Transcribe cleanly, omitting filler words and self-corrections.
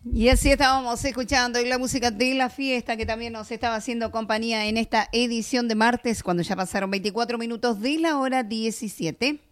Y así estábamos escuchando la música de la fiesta que también nos estaba haciendo compañía en esta edición de martes cuando ya pasaron 24 minutos de la hora 17.